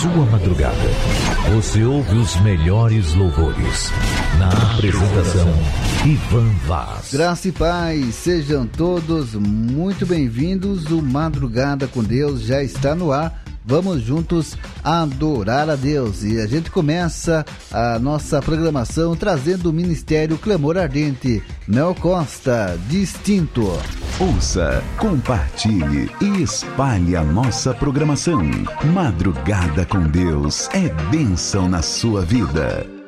sua madrugada. Você ouve os melhores louvores. Na apresentação, Ivan Vaz. Graça e paz, sejam todos muito bem-vindos. O Madrugada com Deus já está no ar. Vamos juntos adorar a Deus. E a gente começa a nossa programação trazendo o Ministério Clamor Ardente. Mel Costa, Distinto. Ouça, compartilhe e espalhe a nossa programação. Madrugada com Deus é bênção na sua vida.